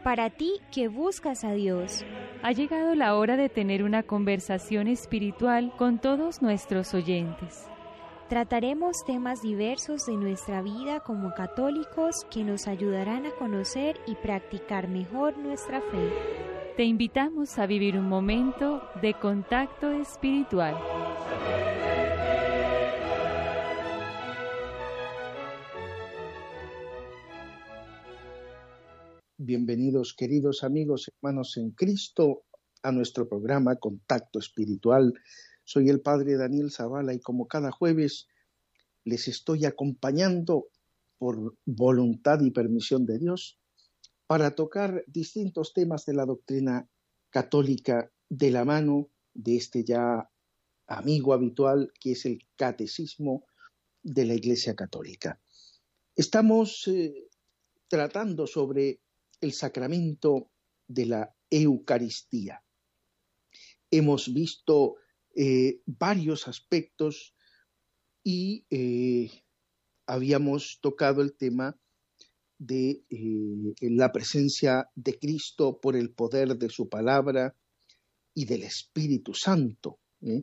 Para ti que buscas a Dios. Ha llegado la hora de tener una conversación espiritual con todos nuestros oyentes. Trataremos temas diversos de nuestra vida como católicos que nos ayudarán a conocer y practicar mejor nuestra fe. Te invitamos a vivir un momento de contacto espiritual. Bienvenidos, queridos amigos, hermanos en Cristo, a nuestro programa Contacto Espiritual. Soy el Padre Daniel Zavala y como cada jueves les estoy acompañando por voluntad y permisión de Dios para tocar distintos temas de la doctrina católica de la mano de este ya amigo habitual que es el Catecismo de la Iglesia Católica. Estamos tratando sobre el sacramento de la Eucaristía. Hemos visto varios aspectos y habíamos tocado el tema de la presencia de Cristo por el poder de su palabra y del Espíritu Santo.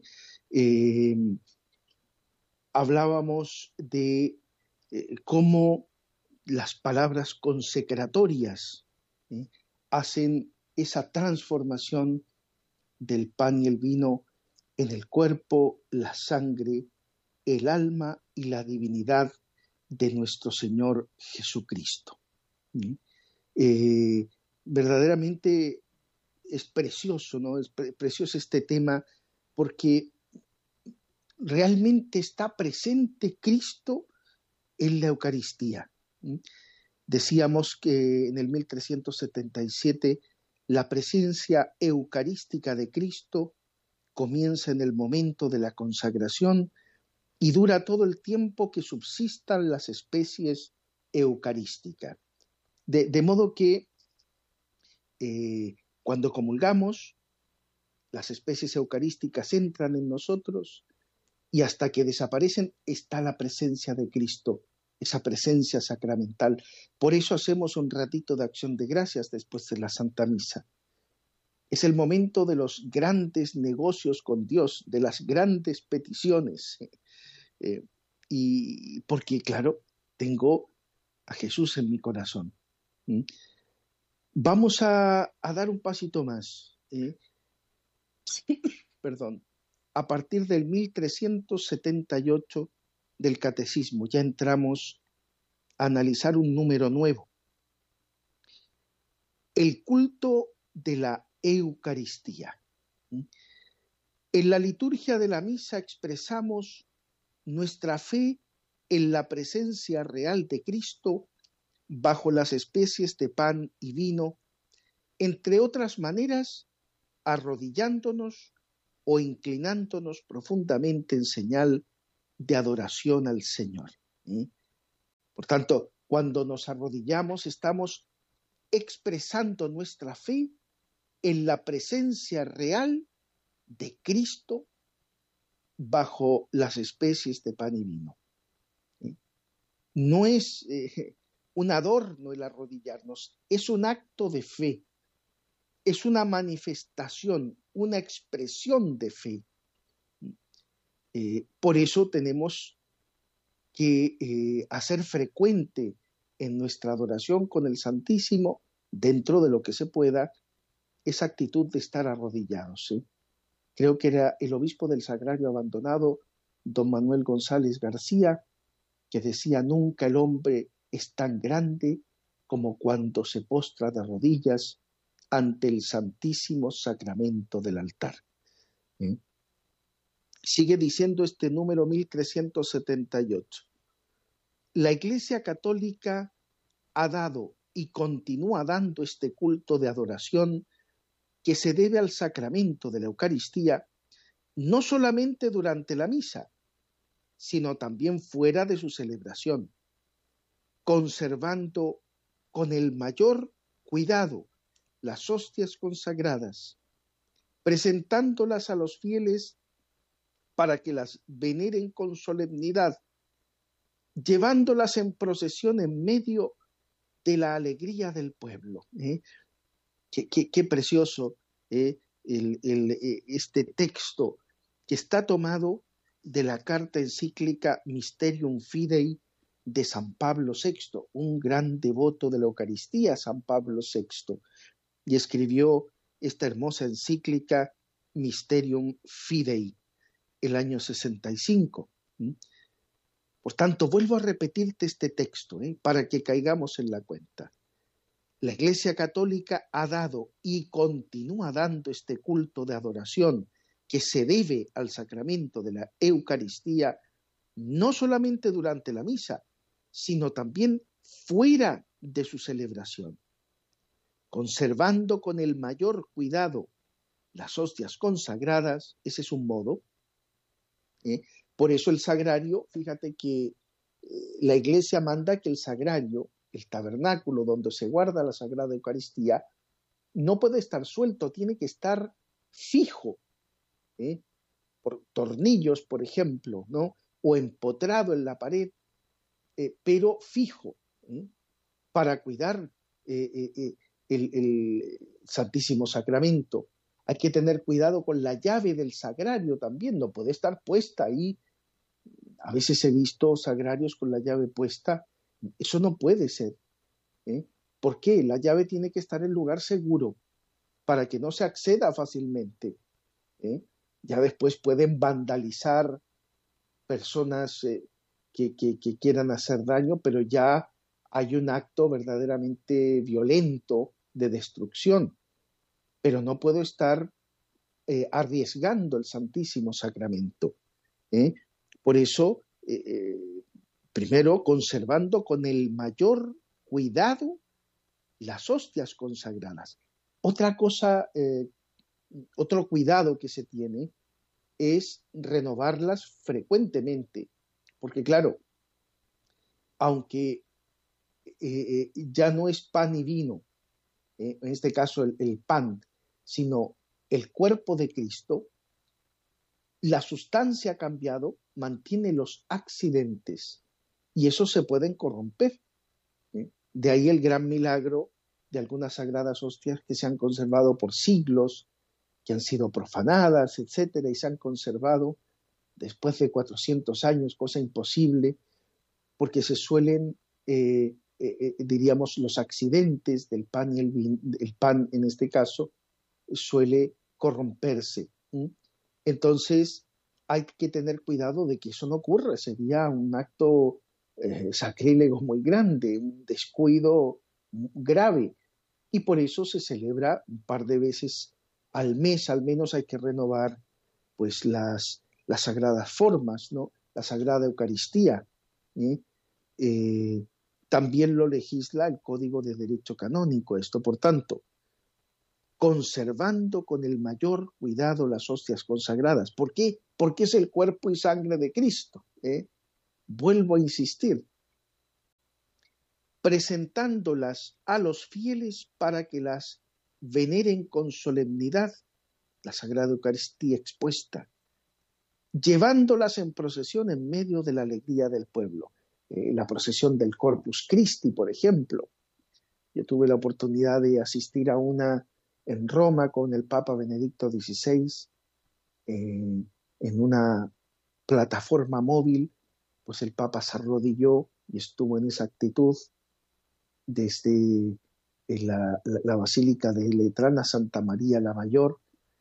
Hablábamos de cómo las palabras consecratorias hacen esa transformación del pan y el vino en el cuerpo, la sangre, el alma y la divinidad de nuestro Señor Jesucristo. Verdaderamente es precioso, ¿no? Es precioso este tema porque realmente está presente Cristo en la Eucaristía. Decíamos que en el 1377 la presencia eucarística de Cristo comienza en el momento de la consagración y dura todo el tiempo que subsistan las especies eucarísticas. De modo que cuando comulgamos, las especies eucarísticas entran en nosotros y hasta que desaparecen está la presencia de Cristo, esa presencia sacramental. Por eso hacemos un ratito de acción de gracias después de la Santa Misa. Es el momento de los grandes negocios con Dios, de las grandes peticiones. Y porque, claro, tengo a Jesús en mi corazón. Vamos a dar un pasito más. Perdón. A partir del 1378 del Catecismo ya entramos a analizar un número nuevo. El culto de la Eucaristía. En la liturgia de la misa expresamos nuestra fe en la presencia real de Cristo bajo las especies de pan y vino, entre otras maneras, arrodillándonos o inclinándonos profundamente en señal de adoración al Señor. Por tanto, cuando nos arrodillamos estamos expresando nuestra fe en la presencia real de Cristo bajo las especies de pan y vino. No es un adorno el arrodillarnos, es un acto de fe, es una manifestación, una expresión de fe. Por eso tenemos que hacer frecuente en nuestra adoración con el Santísimo, dentro de lo que se pueda, esa actitud de estar arrodillados. Creo que era el obispo del Sagrario Abandonado, don Manuel González García, que decía: nunca el hombre es tan grande como cuando se postra de rodillas ante el santísimo sacramento del altar. Sigue diciendo este número 1378. La Iglesia Católica ha dado y continúa dando este culto de adoración que se debe al sacramento de la Eucaristía, no solamente durante la misa, sino también fuera de su celebración, conservando con el mayor cuidado las hostias consagradas, presentándolas a los fieles para que las veneren con solemnidad, llevándolas en procesión en medio de la alegría del pueblo. Qué precioso este texto que está tomado de la carta encíclica Mysterium Fidei de San Pablo VI, un gran devoto de la Eucaristía, San Pablo VI, y escribió esta hermosa encíclica Mysterium Fidei el año 65. Por tanto, vuelvo a repetirte este texto para que caigamos en la cuenta. La Iglesia Católica ha dado y continúa dando este culto de adoración que se debe al sacramento de la Eucaristía, no solamente durante la misa, sino también fuera de su celebración, conservando con el mayor cuidado las hostias consagradas. Ese es un modo. Por eso el sagrario, fíjate que la Iglesia manda que el sagrario, el tabernáculo donde se guarda la Sagrada Eucaristía, no puede estar suelto, tiene que estar fijo, por tornillos, por ejemplo, ¿no? O empotrado en la pared, pero fijo, para cuidar el Santísimo Sacramento. Hay que tener cuidado con la llave del sagrario también, no puede estar puesta ahí. A veces he visto sagrarios con la llave puesta. Eso no puede ser. ¿Por qué? La llave tiene que estar en lugar seguro para que no se acceda fácilmente. Ya después pueden vandalizar personas que quieran hacer daño, pero ya hay un acto verdaderamente violento de destrucción. Pero no puedo estar arriesgando el Santísimo Sacramento. Por eso, primero, conservando con el mayor cuidado las hostias consagradas. Otra cosa, otro cuidado que se tiene es renovarlas frecuentemente, porque claro, aunque ya no es pan y vino, en este caso el pan, sino el cuerpo de Cristo, la sustancia ha cambiado, mantiene los accidentes y esos se pueden corromper. De ahí el gran milagro de algunas sagradas hostias que se han conservado por siglos, que han sido profanadas, etcétera, y se han conservado después de 400 años, cosa imposible, porque se suelen, diríamos, los accidentes del pan y el pan en este caso, suele corromperse. Entonces hay que tener cuidado de que eso no ocurra, sería un acto sacrílego muy grande, un descuido grave, y por eso se celebra un par de veces al mes, al menos hay que renovar pues las sagradas formas, ¿no? La Sagrada Eucaristía. También lo legisla el Código de Derecho Canónico. Esto, por tanto, conservando con el mayor cuidado las hostias consagradas. ¿Por qué? Porque es el cuerpo y sangre de Cristo. Vuelvo a insistir, presentándolas a los fieles para que las veneren con solemnidad, la Sagrada Eucaristía expuesta, llevándolas en procesión en medio de la alegría del pueblo. La procesión del Corpus Christi, por ejemplo. Yo tuve la oportunidad de asistir a una en Roma con el Papa Benedicto XVI, en una plataforma móvil, pues el Papa se arrodilló y estuvo en esa actitud desde la Basílica de Letrán a Santa María la Mayor,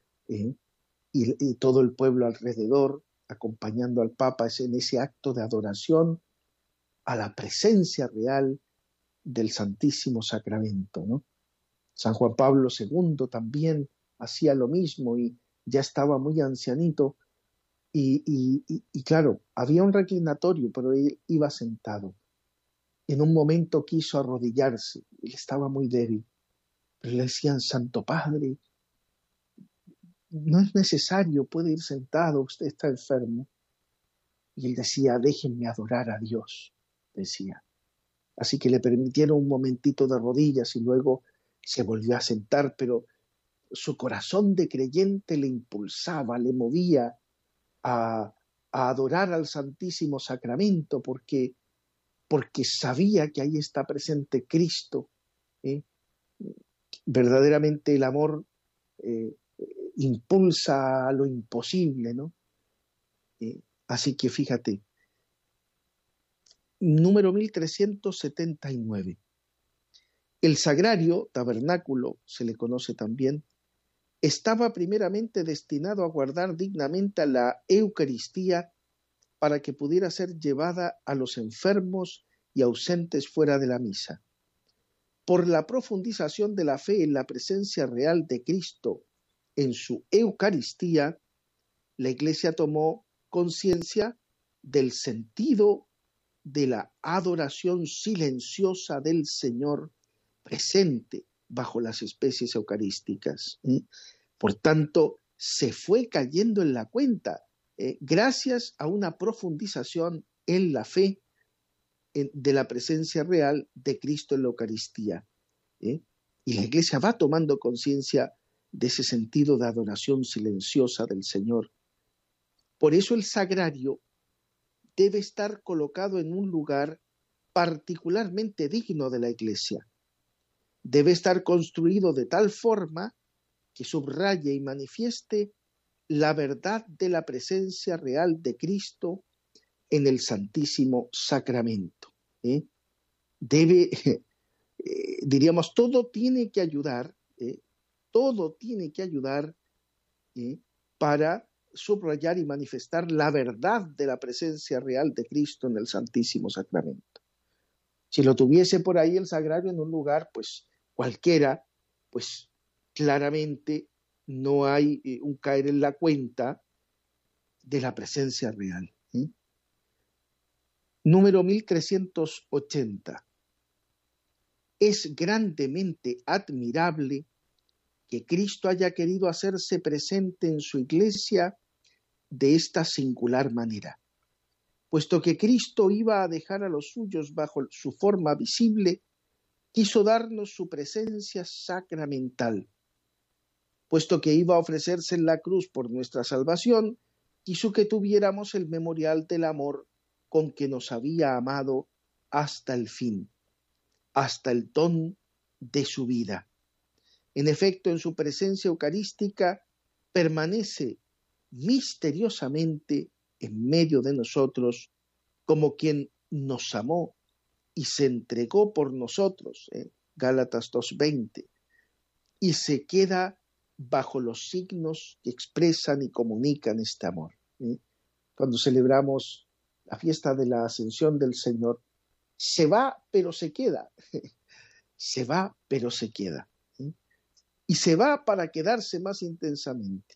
y todo el pueblo alrededor acompañando al Papa en ese acto de adoración a la presencia real del Santísimo Sacramento, ¿no? San Juan Pablo II también hacía lo mismo y ya estaba muy ancianito y claro, había un reclinatorio, pero él iba sentado. En un momento quiso arrodillarse, él estaba muy débil, pero le decían: Santo Padre, no es necesario, puede ir sentado, usted está enfermo. Y él decía: déjenme adorar a Dios, decía. Así que le permitieron un momentito de rodillas y luego se volvió a sentar, pero su corazón de creyente le impulsaba, le movía a adorar al Santísimo Sacramento, porque sabía que ahí está presente Cristo, verdaderamente el amor impulsa a lo imposible, ¿no? Así que fíjate, número 1379. El sagrario, tabernáculo, se le conoce también, estaba primeramente destinado a guardar dignamente a la Eucaristía para que pudiera ser llevada a los enfermos y ausentes fuera de la misa. Por la profundización de la fe en la presencia real de Cristo en su Eucaristía, la Iglesia tomó conciencia del sentido de la adoración silenciosa del Señor presente bajo las especies eucarísticas. Por tanto, se fue cayendo en la cuenta, gracias a una profundización en la fe de la presencia real de Cristo en la Eucaristía. Y la Iglesia va tomando conciencia de ese sentido de adoración silenciosa del Señor. Por eso el sagrario debe estar colocado en un lugar particularmente digno de la Iglesia. Debe estar construido de tal forma que subraye y manifieste la verdad de la presencia real de Cristo en el Santísimo Sacramento. Diríamos, todo tiene que ayudar para subrayar y manifestar la verdad de la presencia real de Cristo en el Santísimo Sacramento. Si lo tuviese por ahí el sagrario en un lugar, pues cualquiera, pues claramente no hay un caer en la cuenta de la presencia real. Número 1380. Es grandemente admirable que Cristo haya querido hacerse presente en su Iglesia de esta singular manera. Puesto que Cristo iba a dejar a los suyos bajo su forma visible, quiso darnos su presencia sacramental. Puesto que iba a ofrecerse en la cruz por nuestra salvación, quiso que tuviéramos el memorial del amor con que nos había amado hasta el fin, hasta el don de su vida. En efecto, en su presencia eucarística permanece misteriosamente en medio de nosotros como quien nos amó y se entregó por nosotros, Gálatas 2:20, y se queda bajo los signos que expresan y comunican este amor. Cuando celebramos la fiesta de la Ascensión del Señor, se va pero se queda, se va pero se queda, y se va para quedarse más intensamente.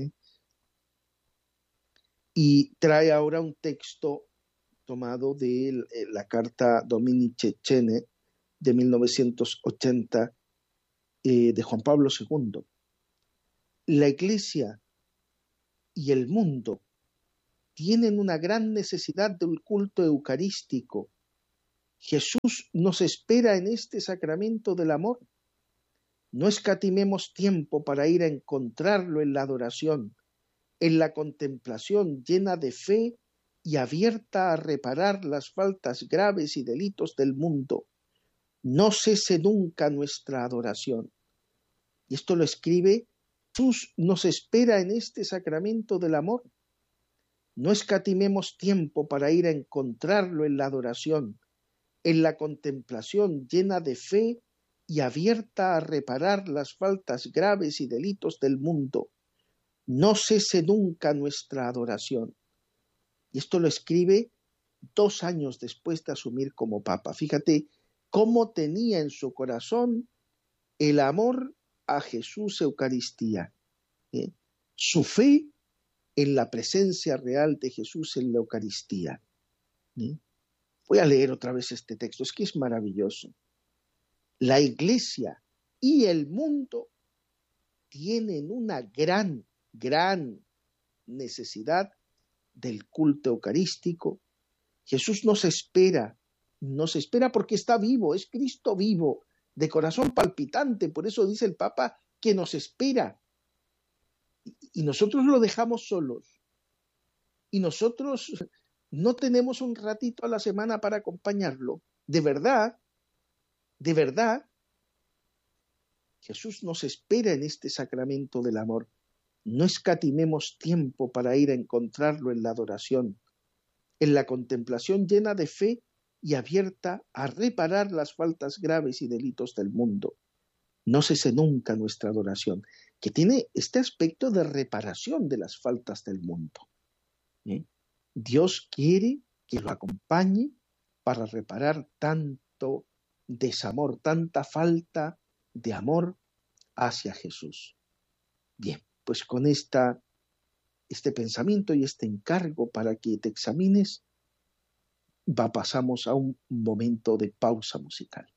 Y trae ahora un texto tomado de la carta Domini Cecchene de 1980 de Juan Pablo II. La Iglesia y el mundo tienen una gran necesidad de un culto eucarístico. Jesús nos espera en este sacramento del amor. No escatimemos tiempo para ir a encontrarlo en la adoración, en la contemplación llena de fe y abierta a reparar las faltas graves y delitos del mundo. No cese nunca nuestra adoración. Y esto lo escribe: Jesús nos espera en este sacramento del amor. No escatimemos tiempo para ir a encontrarlo en la adoración, en la contemplación llena de fe y abierta a reparar las faltas graves y delitos del mundo. No cese nunca nuestra adoración. Y esto lo escribe 2 años después de asumir como Papa. Fíjate cómo tenía en su corazón el amor a Jesús Eucaristía, su fe en la presencia real de Jesús en la Eucaristía. Voy a leer otra vez este texto, es que es maravilloso. La Iglesia y el mundo tienen una gran necesidad del culto eucarístico. Jesús nos espera porque está vivo, es Cristo vivo, de corazón palpitante. Por eso dice el Papa que nos espera. Y nosotros lo dejamos solos. Y nosotros no tenemos un ratito a la semana para acompañarlo. De verdad, Jesús nos espera en este sacramento del amor. No escatimemos tiempo para ir a encontrarlo en la adoración, en la contemplación llena de fe y abierta a reparar las faltas graves y delitos del mundo. No cese nunca nuestra adoración, que tiene este aspecto de reparación de las faltas del mundo. Dios quiere que lo acompañe para reparar tanto desamor, tanta falta de amor hacia Jesús. Bien, pues con este pensamiento y este encargo para que te examines, pasamos a un momento de pausa musical.